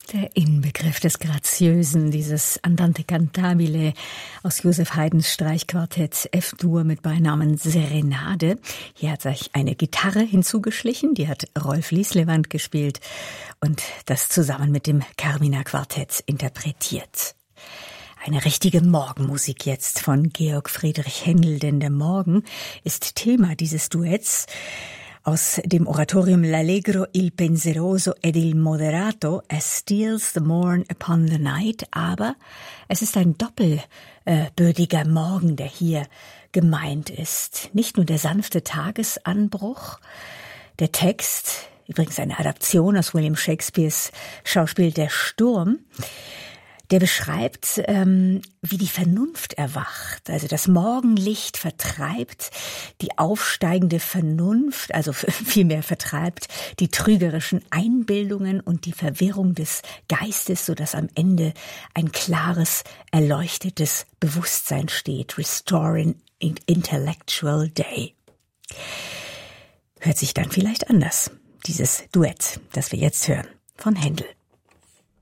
Der Inbegriff des Graziösen, dieses Andante cantabile aus Joseph Haydns Streichquartett F-Dur mit Beinamen Serenade. Hier hat sich eine Gitarre hinzugeschlichen, die hat Rolf Lieslewand gespielt und das zusammen mit dem Carmina Quartett interpretiert. Eine richtige Morgenmusik jetzt von Georg Friedrich Händel, denn der Morgen ist Thema dieses Duetts. Aus dem Oratorium L'Allegro, il Penseroso ed il Moderato, as steals the morn upon the night, aber es ist ein doppelbödiger Morgen, der hier gemeint ist. Nicht nur der sanfte Tagesanbruch, der Text, übrigens eine Adaption aus William Shakespeares Schauspiel Der Sturm, der beschreibt, wie die Vernunft erwacht. Also das Morgenlicht vertreibt die aufsteigende Vernunft, also vielmehr vertreibt die trügerischen Einbildungen und die Verwirrung des Geistes, sodass am Ende ein klares, erleuchtetes Bewusstsein steht. Restoring Intellectual Day. Hört sich dann vielleicht anders, dieses Duett, das wir jetzt hören, von Händel.